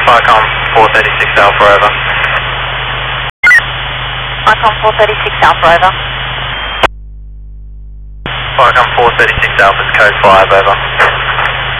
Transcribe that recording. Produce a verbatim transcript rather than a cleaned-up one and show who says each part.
Speaker 1: Icon four thirty-six Alpha, over.
Speaker 2: Icon four thirty-six Alpha, over.
Speaker 1: Icon four thirty-six Alpha, code five, over.